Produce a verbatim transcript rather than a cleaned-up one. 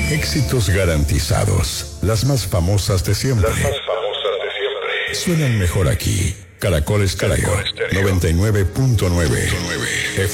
Éxitos garantizados. Las más famosas de siempre. Las más famosas de siempre. Suenan mejor aquí. Caracol Estéreo noventa y nueve punto nueve.